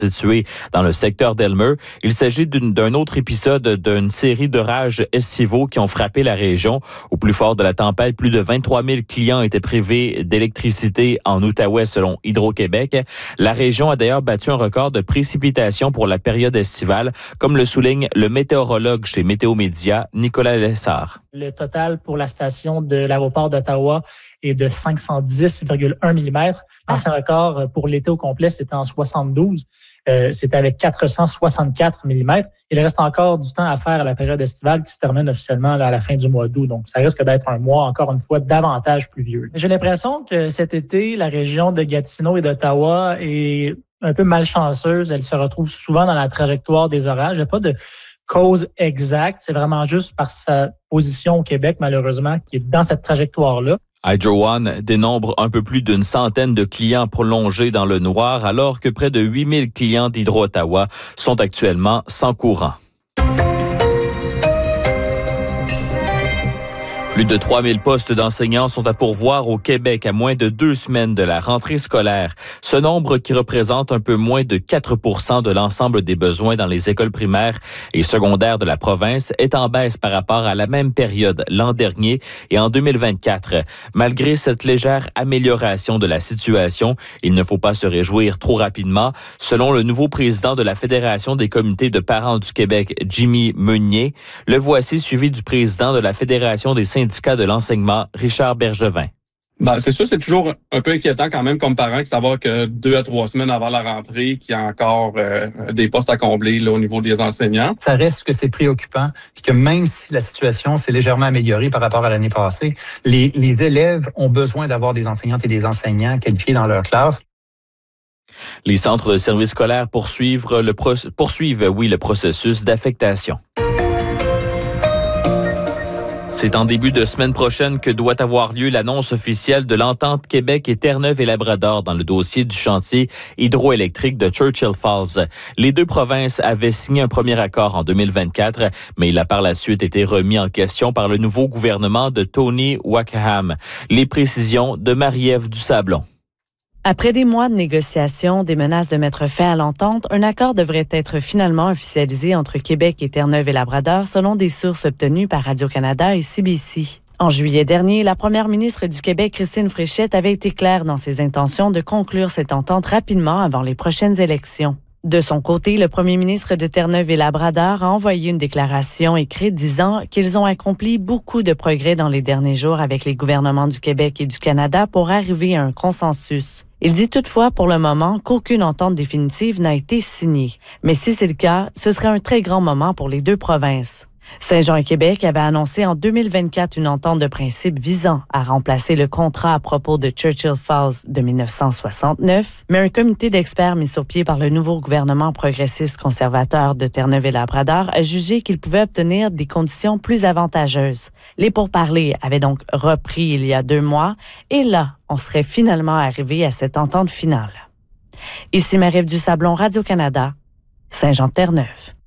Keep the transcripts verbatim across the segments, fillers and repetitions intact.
situé dans le secteur d'Elmer. Il s'agit d'une, d'un autre épisode d'une série d'orages estivaux qui ont frappé la région. Au plus fort de la tempête, plus de vingt-trois mille clients étaient privés d'électricité en Outaouais selon Hydro-Québec. La région a d'ailleurs battu un record de précipitations pour la période estivale, comme le souligne le météorologue chez Météo Média, Nicolas Lessard. Le total pour la station de l'aéroport d'Ottawa est de cinq cent dix virgule un millimètres. L'ancien record pour l'été au complet, c'était en soixante-douze. Euh, c'était avec quatre cent soixante-quatre millimètres. Il reste encore du temps à faire à la période estivale qui se termine officiellement là, à la fin du mois d'août. Donc, ça risque d'être un mois, encore une fois, davantage pluvieux. J'ai l'impression que cet été, la région de Gatineau et d'Ottawa est un peu malchanceuse. Elle se retrouve souvent dans la trajectoire des orages. Il n'y a pas de cause exacte. C'est vraiment juste par sa position au Québec, malheureusement, qui est dans cette trajectoire-là. Hydro One dénombre un peu plus d'une centaine de clients prolongés dans le noir, alors que près de huit mille clients d'Hydro-Ottawa sont actuellement sans courant. Plus de trois mille postes d'enseignants sont à pourvoir au Québec à moins de deux semaines de la rentrée scolaire. Ce nombre, qui représente un peu moins de quatre pour cent de l'ensemble des besoins dans les écoles primaires et secondaires de la province, est en baisse par rapport à la même période l'an dernier et en deux mille vingt-quatre. Malgré cette légère amélioration de la situation, il ne faut pas se réjouir trop rapidement. Selon le nouveau président de la Fédération des comités de parents du Québec, Jimmy Meunier, le voici suivi du président de la Fédération des syndicat de l'enseignement, Richard Bergevin. Ben, c'est sûr, c'est toujours un peu inquiétant quand même comme parent de savoir que deux à trois semaines avant la rentrée, qu'il y a encore euh, des postes à combler là, au niveau des enseignants. Ça reste que c'est préoccupant, puis que même si la situation s'est légèrement améliorée par rapport à l'année passée, les, les élèves ont besoin d'avoir des enseignantes et des enseignants qualifiés dans leur classe. Les centres de services scolaires poursuivent le, pro- poursuivent, oui, le processus d'affectation. C'est en début de semaine prochaine que doit avoir lieu l'annonce officielle de l'entente Québec et Terre-Neuve et Labrador dans le dossier du chantier hydroélectrique de Churchill Falls. Les deux provinces avaient signé un premier accord en deux mille vingt-quatre, mais il a par la suite été remis en question par le nouveau gouvernement de Tony Wakeham. Les précisions de Marie-Ève Dusablon. Après des mois de négociations, des menaces de mettre fin à l'entente, un accord devrait être finalement officialisé entre Québec et Terre-Neuve et Labrador selon des sources obtenues par Radio-Canada et C B C. En juillet dernier, la première ministre du Québec, Christine Fréchette, avait été claire dans ses intentions de conclure cette entente rapidement avant les prochaines élections. De son côté, le premier ministre de Terre-Neuve et Labrador a envoyé une déclaration écrite disant qu'ils ont accompli beaucoup de progrès dans les derniers jours avec les gouvernements du Québec et du Canada pour arriver à un consensus. Il dit toutefois pour le moment qu'aucune entente définitive n'a été signée. Mais si c'est le cas, ce serait un très grand moment pour les deux provinces. Saint-Jean et Québec avaient annoncé en deux mille vingt-quatre une entente de principe visant à remplacer le contrat à propos de Churchill Falls de dix-neuf cent soixante-neuf, mais un comité d'experts mis sur pied par le nouveau gouvernement progressiste conservateur de Terre-Neuve et Labrador a jugé qu'il pouvait obtenir des conditions plus avantageuses. Les pourparlers avaient donc repris il y a deux mois et là, on serait finalement arrivé à cette entente finale. Ici Marie-Ève Dusablon, Radio-Canada, Saint-Jean-Terre-Neuve.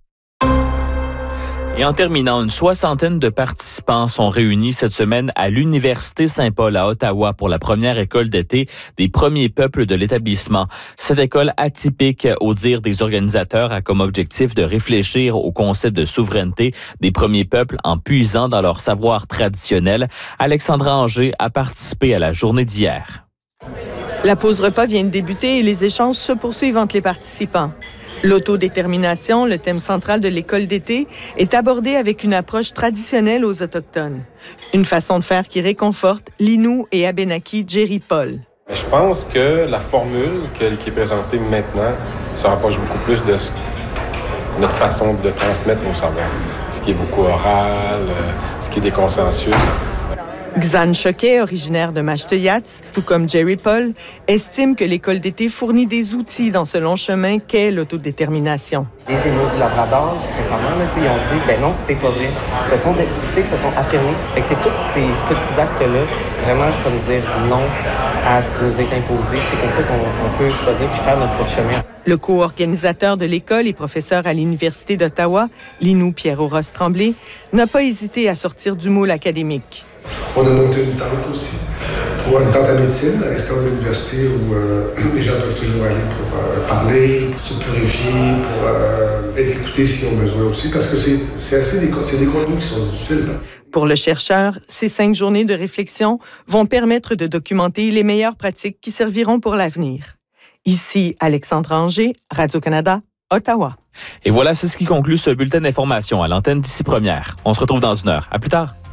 Et en terminant, une soixantaine de participants sont réunis cette semaine à l'Université Saint-Paul à Ottawa pour la première école d'été des premiers peuples de l'établissement. Cette école atypique, au dire des organisateurs, a comme objectif de réfléchir au concept de souveraineté des premiers peuples en puisant dans leur savoir traditionnel. Alexandra Anger a participé à la journée d'hier. La pause repas vient de débuter et les échanges se poursuivent entre les participants. L'autodétermination, le thème central de l'école d'été, est abordé avec une approche traditionnelle aux Autochtones. Une façon de faire qui réconforte l'Innu et Abénaki Jerry Paul. Je pense que la formule qui est présentée maintenant se rapproche beaucoup plus de notre façon de transmettre nos savoirs. Ce qui est beaucoup oral, ce qui est des consensus. Xan Choquet, originaire de Mashteuiats, tout comme Jerry Paul, estime que l'école d'été fournit des outils dans ce long chemin qu'est l'autodétermination. Les Inuits du Labrador, récemment, là, ils ont dit « ben non, c'est pas vrai ». Ce sont des, se sont affirmés. Fait que c'est tous ces petits actes-là, vraiment comme dire non à ce qui nous est imposé. C'est comme ça qu'on on peut choisir et faire notre propre chemin. Le co-organisateur de l'école et professeur à l'Université d'Ottawa, l'Innu Pierre-Aurosse Tremblay, n'a pas hésité à sortir du moule académique. On a monté une tente aussi Ou dans ta médecine, à l'extérieur de l'université, où euh, les gens peuvent toujours aller pour euh, parler, se purifier, pour euh, être écoutés s'ils ont besoin aussi, parce que c'est, c'est assez des, c'est des contenus qui sont difficiles. Là. Pour le chercheur, ces cinq journées de réflexion vont permettre de documenter les meilleures pratiques qui serviront pour l'avenir. Ici, Alexandra Anger, Radio-Canada, Ottawa. Et voilà, c'est ce qui conclut ce bulletin d'information à l'antenne d'ici première. On se retrouve dans une heure. À plus tard.